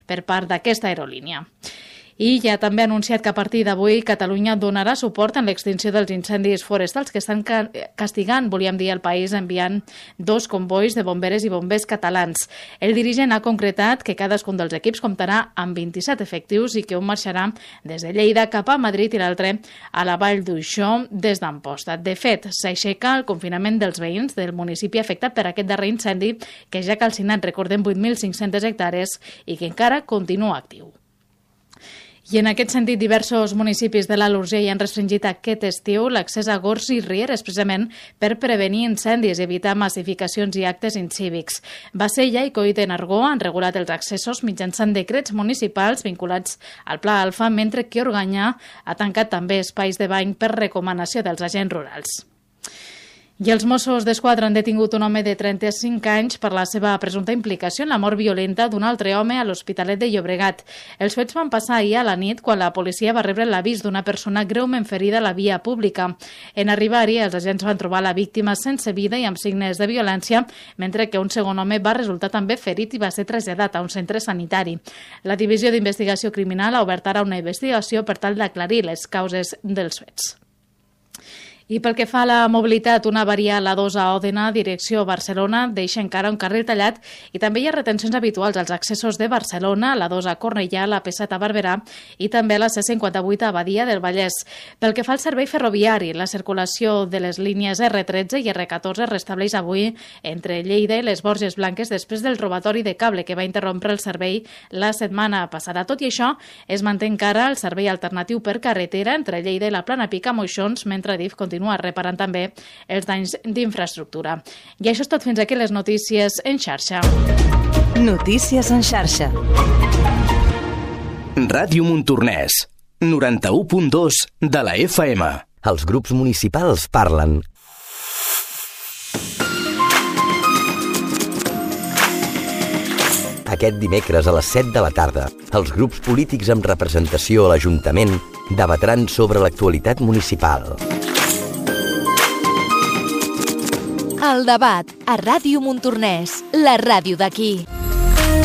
per part d'aquesta aerolínia. I ja també ha anunciat que a partir d'avui Catalunya donarà suport en l'extinció dels incendis forestals que estan castigant, volíem dir, el país enviant 2 convois de bomberes i bombers catalans. El dirigent ha concretat que cadascun dels equips comptarà amb 27 efectius i que un marxarà des de Lleida cap a Madrid i l'altre a la Vall d'Uixó des d'Amposta. De fet, s'aixeca el confinament dels veïns del municipi afectat per aquest darrer incendi que ja ha calcinat, recordem, 8.500 hectàrees i que encara continua actiu. I en aquest sentit, diversos municipis de l'Alt Urgell han restringit aquest estiu l'accés a gorgs i rieres precisament per prevenir incendis i evitar massificacions i actes incívics. Bassella i Coll de Nargó han regulat els accessos mitjançant decrets municipals vinculats al Pla Alfa, mentre que Organyà ha tancat també espais de bany per recomanació dels agents rurals. I els Mossos d'Esquadra han detingut un home de 35 anys per la seva presumpta implicació en la mort violenta d'un altre home a l'Hospitalet de Llobregat. Els fets van passar ahir a la nit quan la policia va rebre l'avís d'una persona greument ferida a la via pública. En arribar-hi, els agents van trobar la víctima sense vida i amb signes de violència, mentre que un segon home va resultar també ferit i va ser traslladat a un centre sanitari. La Divisió d'Investigació Criminal ha obert ara una investigació per tal d'aclarir les causes dels fets. I pel que fa a la mobilitat, una avaria a la 2 a Òdena, direcció Barcelona, deixa encara un carril tallat i també hi ha retencions habituals als accessos de Barcelona, a la 2 a Cornellà, a la P7 a Barberà i també a la C58 a Badia del Vallès. Pel que fa al servei ferroviari, la circulació de les línies R13 i R14 es restableix avui entre Lleida i les Borges Blanques després del robatori de cable que va interrompre el servei la setmana passada. Tot i això, es manté encara el servei alternatiu per carretera entre Lleida i la Plana Pica Moixons, mentre DIF continua reparant també els danys d'infraestructura. I això és tot, fins aquí les notícies en xarxa. Notícies en xarxa. Ràdio Montornès, 91.2 de la FM. Els grups municipals parlen. Aquest dimecres a les 7 de la tarda, els grups polítics amb representació a l'Ajuntament debatran sobre l'actualitat municipal. El debat a Ràdio Montornès, la ràdio d'aquí.